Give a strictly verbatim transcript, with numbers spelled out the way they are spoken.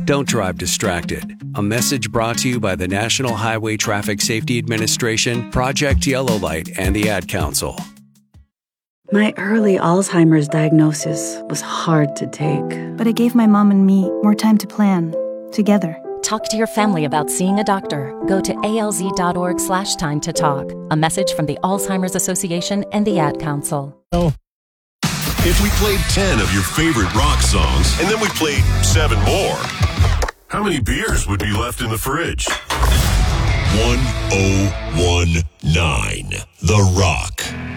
Don't drive distracted. A message brought to you by the National Highway Traffic Safety Administration, Project Yellow Light, and the Ad Council. My early Alzheimer's diagnosis was hard to take. But it gave my mom and me more time to plan, together. Talk to your family about seeing a doctor. Go to alz.org slash time to talk. A message from the Alzheimer's Association and the Ad Council. Oh. If we played ten of your favorite rock songs, and then we played seven more, how many beers would be left in the fridge? one oh one nine The Rock.